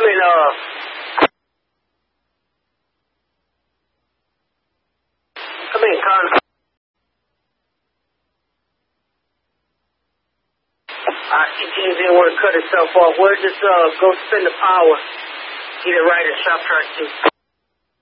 in, contact. ETN didn't want to cut itself off. We'll just, go spin the power. Get it right and shop track 2.